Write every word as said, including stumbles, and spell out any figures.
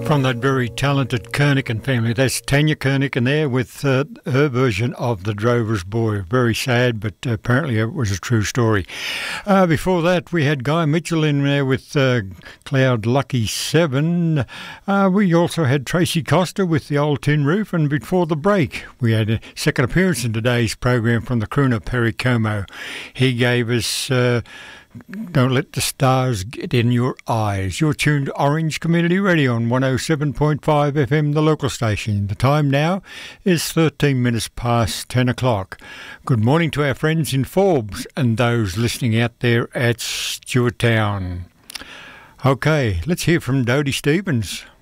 From that very talented Kernigan family. That's Tanya Kernigan there with uh, her version of The Drover's Boy. Very sad, but uh, apparently it was a true story. Uh, before that, we had Guy Mitchell in there with uh, Cloud Lucky seven. Uh, we also had Tracy Costa with The Old Tin Roof, and before the break, we had a second appearance in today's program from the crooner Perry Como. He gave us... Uh, Don't Let the Stars Get in Your Eyes. You're tuned to Orange Community Radio on one oh seven point five F M, the local station. The time now is thirteen minutes past ten o'clock. Good morning to our friends in Forbes and those listening out there at Stewarttown. Okay, let's hear from Dodie Stevens.